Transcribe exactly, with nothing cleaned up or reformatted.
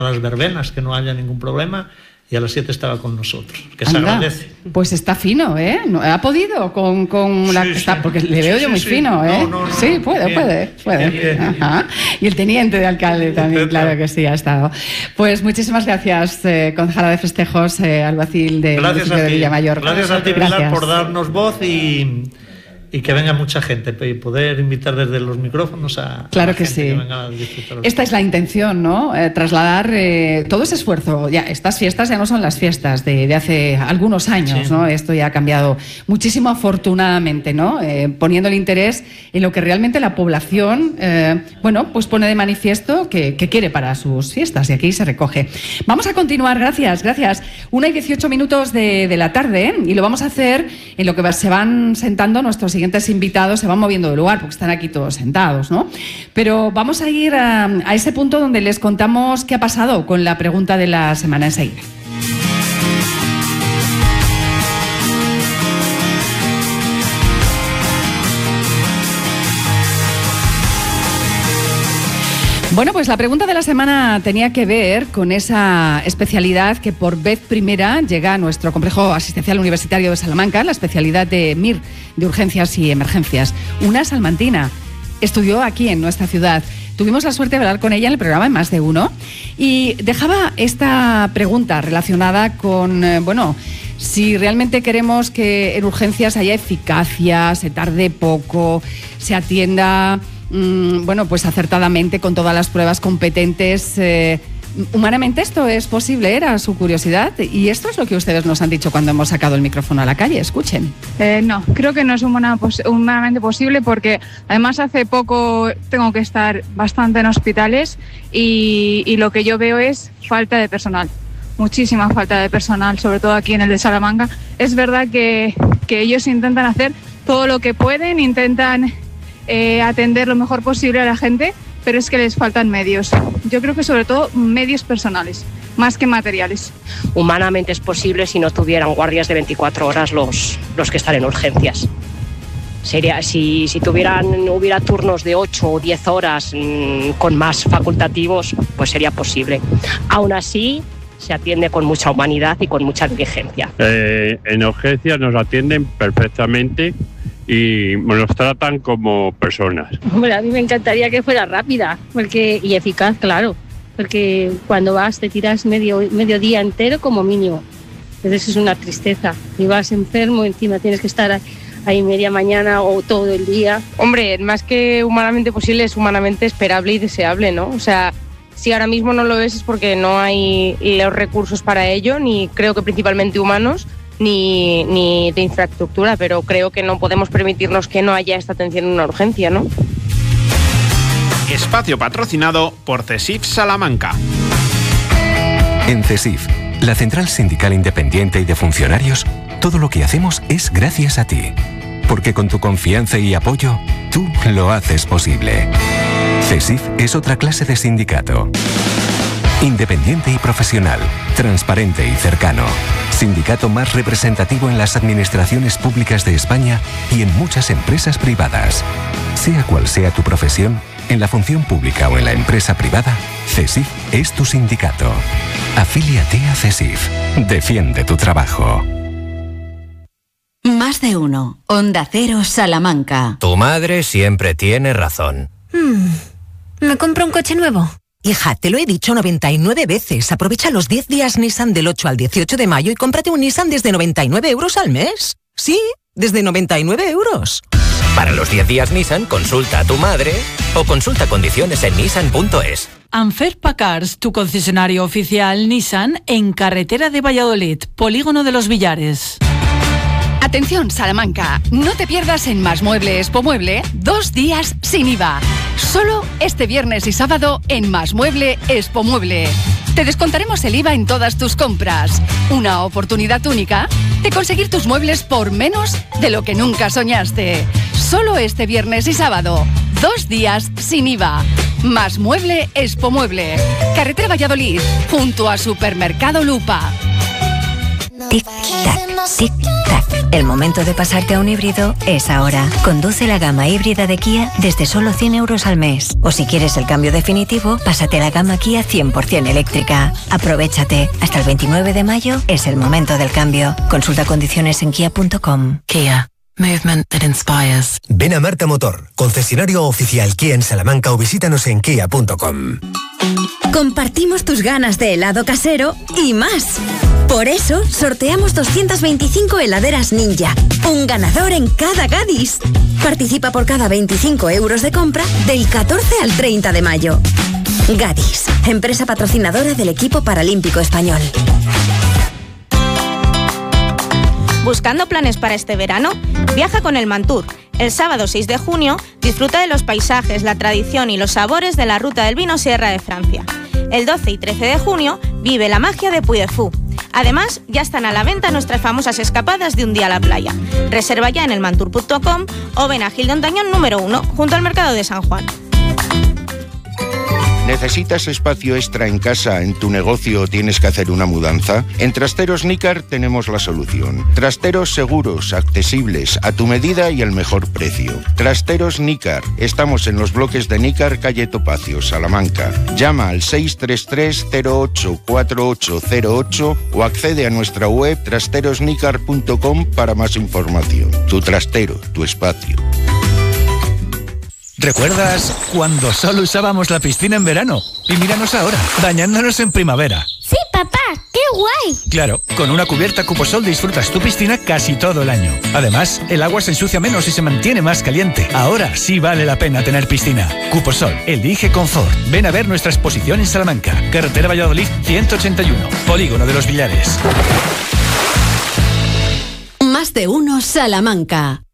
las verbenas, que no haya ningún problema. Y a las siete estaba con nosotros, que se Anda, agradece. Pues está fino, ¿eh? ¿Ha podido con, con sí, la... Sí. Está, porque le veo sí, yo sí, muy sí. fino, ¿eh? No, no, no, sí, puede, bien, puede, puede. bien, bien. Ajá. Y el teniente de alcalde también, claro que sí, ha estado. Pues muchísimas gracias, eh, concejala de festejos, eh, alguacil del Gracias municipio a de ti. Villamayor. Gracias a ti, Pilar, Gracias. por darnos voz y, y que venga mucha gente y poder invitar desde los micrófonos a, Claro a la que gente sí. que venga a disfrutar. Esta es la intención, ¿no? Eh, trasladar eh, todo ese esfuerzo. Ya, estas fiestas ya no son las fiestas de, de hace algunos años, Sí. ¿no? Esto ya ha cambiado muchísimo, afortunadamente, ¿no? Eh, poniendo el interés en lo que realmente la población, eh, bueno, pues pone de manifiesto que, que quiere para sus fiestas, y aquí se recoge. Vamos a continuar, gracias, gracias. Una y dieciocho minutos de, de la tarde, ¿eh? Y lo vamos a hacer en lo que se van sentando nuestros siguientes invitados, se van moviendo de lugar porque están aquí todos sentados, ¿no? Pero vamos a ir a, a ese punto donde les contamos qué ha pasado con la pregunta de la semana enseguida. Bueno, pues la pregunta de la semana tenía que ver con esa especialidad que por vez primera llega a nuestro complejo asistencial universitario de Salamanca, la especialidad de M I R, de urgencias y emergencias. Una salmantina. Estudió aquí en nuestra ciudad. Tuvimos la suerte de hablar con ella en el programa En Más de Uno y dejaba esta pregunta relacionada con, eh, bueno, si realmente queremos que en urgencias haya eficacia, se tarde poco, se atienda, mmm, bueno, pues acertadamente con todas las pruebas competentes. Eh, humanamente esto es posible, era su curiosidad, y esto es lo que ustedes nos han dicho cuando hemos sacado el micrófono a la calle. Escuchen. Eh, no, creo que no es humana, pos- humanamente posible, porque además hace poco tengo que estar bastante en hospitales y, y lo que yo veo es falta de personal, muchísima falta de personal, sobre todo aquí en el de Salamanca. Es verdad que, que ellos intentan hacer todo lo que pueden, intentan eh, atender lo mejor posible a la gente, pero es que les faltan medios. Yo creo que sobre todo medios personales, más que materiales. Humanamente es posible si no tuvieran guardias de veinticuatro horas los, los que están en urgencias. Sería, si, si tuvieran, hubiera turnos de ocho o diez horas mmm, con más facultativos, pues sería posible. Aún así, se atiende con mucha humanidad y con mucha diligencia. Eh, en urgencias nos atienden perfectamente y nos tratan como personas. Hombre, a mí me encantaría que fuera rápida porque y eficaz, claro, porque cuando vas te tiras medio, medio día entero como mínimo. Entonces es una tristeza. Y vas enfermo, encima tienes que estar ahí media mañana o todo el día. Hombre, más que humanamente posible, es humanamente esperable y deseable, ¿no? O sea, si ahora mismo no lo es es porque no hay los recursos para ello, ni creo que principalmente humanos, Ni, ni de infraestructura, pero creo que no podemos permitirnos que no haya esta atención en una urgencia, ¿no? Espacio patrocinado por CESIF Salamanca. En CESIF, la Central Sindical Independiente y de Funcionarios, todo lo que hacemos es gracias a ti. Porque con tu confianza y apoyo, tú lo haces posible. CESIF es otra clase de sindicato. Independiente y profesional, transparente y cercano. Sindicato más representativo en las administraciones públicas de España y en muchas empresas privadas. Sea cual sea tu profesión, en la función pública o en la empresa privada, CESIF es tu sindicato. Afíliate a CESIF. Defiende tu trabajo. Más de Uno. Onda Cero, Salamanca. Tu madre siempre tiene razón. Hmm. ¿Me compro un coche nuevo? Hija, te lo he dicho noventa y nueve veces. Aprovecha los diez días Nissan del ocho al dieciocho de mayo y cómprate un Nissan desde noventa y nueve euros al mes. Sí, desde noventa y nueve euros. Para los diez días Nissan, consulta a tu madre o consulta condiciones en nissan punto es. Anferpa Cars, tu concesionario oficial Nissan en carretera de Valladolid, Polígono de los Villares. Atención, Salamanca, no te pierdas en Más Mueble Expo Mueble dos días sin I V A. Solo este viernes y sábado en Más Mueble Expo Mueble. Te descontaremos el I V A en todas tus compras. Una oportunidad única de conseguir tus muebles por menos de lo que nunca soñaste. Solo este viernes y sábado, dos días sin I V A. Más Mueble Expo Mueble. Carretera Valladolid, junto a Supermercado Lupa. Tic-tac, tic-tac. El momento de pasarte a un híbrido es ahora. Conduce la gama híbrida de Kia desde solo cien euros al mes. O si quieres el cambio definitivo, pásate a la gama Kia cien por ciento eléctrica. Aprovéchate. Hasta el veintinueve de mayo es el momento del cambio. Consulta condiciones en kia punto com. Kia. Movement that inspires. Ven a Marta Motor, concesionario oficial Kia en Salamanca, o visítanos en kia punto com. Compartimos tus ganas de helado casero y más. Por eso sorteamos doscientas veinticinco heladeras Ninja, un ganador en cada Gadis. Participa por cada veinticinco euros de compra del catorce al treinta de mayo. Gadis, empresa patrocinadora del equipo paralímpico español. ¿Buscando planes para este verano? Viaja con el Mantur. El sábado seis de junio, disfruta de los paisajes, la tradición y los sabores de la Ruta del Vino Sierra de Francia. El doce y trece de junio, vive la magia de Puy-de-Fou. Además, ya están a la venta nuestras famosas escapadas de un día a la playa. Reserva ya en elmantur punto com o ven a Gil de Ontañón número uno, junto al Mercado de San Juan. ¿Necesitas espacio extra en casa, en tu negocio o tienes que hacer una mudanza? En Trasteros Nícar tenemos la solución. Trasteros seguros, accesibles, a tu medida y al mejor precio. Trasteros Nícar. Estamos en los bloques de Nícar, calle Topacio, Salamanca. Llama al seis tres tres cero ocho cuatro ocho cero ocho o accede a nuestra web trasteros nícar punto com para más información. Tu trastero, tu espacio. ¿Recuerdas cuando solo usábamos la piscina en verano? Y míranos ahora, bañándonos en primavera. ¡Sí, papá! ¡Qué guay! Claro, con una cubierta Cuposol disfrutas tu piscina casi todo el año. Además, el agua se ensucia menos y se mantiene más caliente. Ahora sí vale la pena tener piscina. Cuposol, elige confort. Ven a ver nuestra exposición en Salamanca. Carretera Valladolid ciento ochenta y uno, Polígono de los Villares. Más de uno Salamanca.